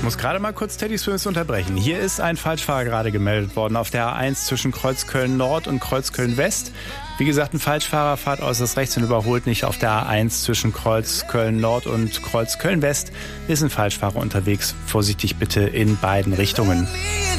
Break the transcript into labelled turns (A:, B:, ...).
A: Muss gerade mal kurz Teddy Swims unterbrechen. Hier ist ein Falschfahrer gerade gemeldet worden auf der A1 zwischen Kreuzköln Nord und Kreuzköln West. Wie gesagt, ein Falschfahrer fährt äußerst rechts und überholt nicht auf der A1 zwischen Kreuzköln Nord und Kreuzköln West. Ist ein Falschfahrer unterwegs. Vorsichtig bitte in beiden Richtungen.